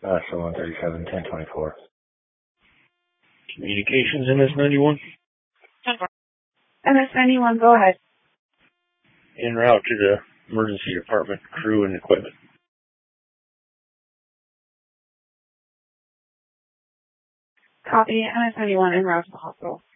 So 137, 1024. Communications MS-91. MS-91, go ahead. En route to the emergency department, crew and equipment. Copy. MS-91 en route to the hospital.